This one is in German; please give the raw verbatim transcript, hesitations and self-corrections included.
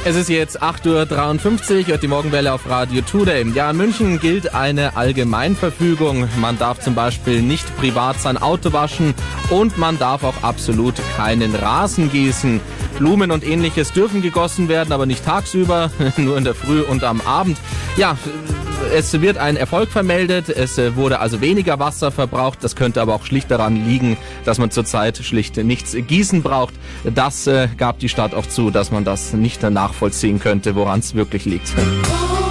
Es ist jetzt acht Uhr dreiundfünfzig, hört die Morgenwelle auf Radio Today. Ja, in München gilt eine Allgemeinverfügung. Man darf zum Beispiel nicht privat sein Auto waschen und man darf auch absolut keinen Rasen gießen. Blumen und ähnliches dürfen gegossen werden, aber nicht tagsüber, nur in der Früh und am Abend. Ja, es wird ein Erfolg vermeldet, es wurde also weniger Wasser verbraucht, das könnte aber auch schlicht daran liegen, dass man zurzeit schlicht nichts gießen braucht. Das äh, gab die Stadt auch zu, dass man das nicht nachvollziehen könnte, woran es wirklich liegt.